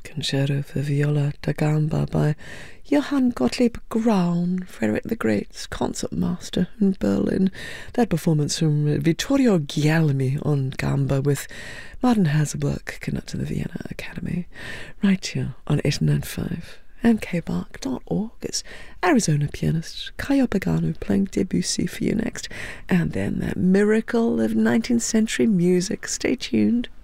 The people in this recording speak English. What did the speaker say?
Concerto for Viola da Gamba by Johann Gottlieb Graun, Frederick the Great's concertmaster in Berlin. That performance from Vittorio Guglielmi on gamba with Martin Haselberg, conductor of the Vienna Academy, right here on 89.5 and kbark.org. It's Arizona pianist Caio Pagano playing Debussy for you next, and then that miracle of 19th century music. Stay tuned.